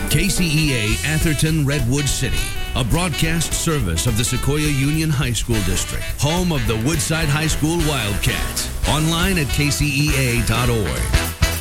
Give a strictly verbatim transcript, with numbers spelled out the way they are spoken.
K C E A Atherton Redwood City, a broadcast service of the Sequoia Union High School District, home of the Woodside High School Wildcats. Online at K C E A dot org.